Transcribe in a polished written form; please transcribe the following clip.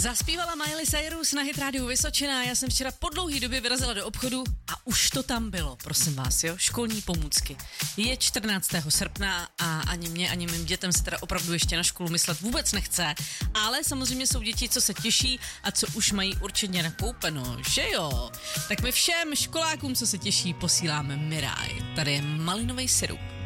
Zaspívala Miley Cyrus na Hit Radio Vysočina. Já jsem včera po dlouhý době vyrazila do obchodu a už to tam bylo, prosím vás, jo, školní pomůcky. Je 14. srpna a ani mě, ani mým dětem se teda opravdu ještě na školu myslet vůbec nechce, ale samozřejmě jsou děti, co se těší a co už mají určitě nakoupeno, že jo? Tak my všem školákům, co se těší, posíláme Mirai. Tady je malinový sirup.